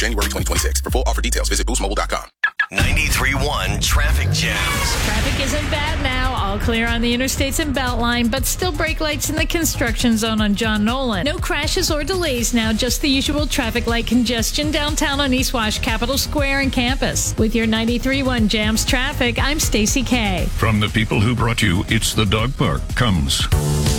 January 2026. For full offer details, visit boostmobile.com. 93.1 Traffic Jams. Traffic isn't bad now. All clear on the interstates and Beltline, but still brake lights in the construction zone on John Nolan. No crashes or delays now, just the usual traffic light congestion downtown on East Wash, Capitol Square, and campus. With your 93.1 Jams traffic, I'm Stacey K. From the people who brought you It's the Dog Park comes